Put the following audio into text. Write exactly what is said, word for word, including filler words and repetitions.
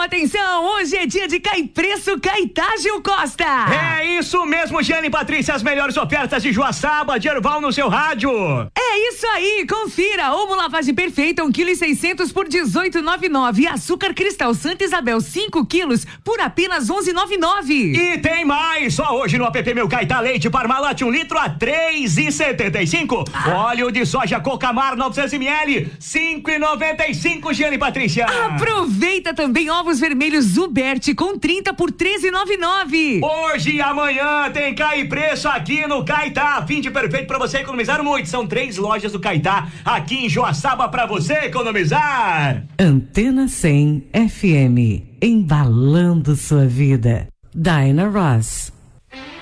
atenção, hoje é dia de Cai Preço Caetá, Gil Costa. É isso mesmo, Giane e Patrícia, as melhores ofertas de Joaçaba, de Erval no seu rádio. É isso aí, confira, omo lavagem perfeita, um quilo e seiscentos por dezoito e noventa e nove. Açúcar Cristal Santa Isabel, cinco quilos por apenas onze e noventa e nove. E tem mais, só hoje no app Meu Caetá, leite Parmalat um litro a três e setenta e cinco. Ah. Óleo de soja Cocamar novecentos mililitros, cinco e noventa e cinco, Giane e Patrícia. Aproveita também ovos vermelhos Zuberti com trinta por treze e noventa e nove. Hoje e amanhã tem Cai Preço aqui no Caetá. Fim de perfeito pra você economizar muito. São três lojas do Caetá aqui em Joaçaba pra você economizar. Antena cem F M, embalando sua vida. Diana Ross.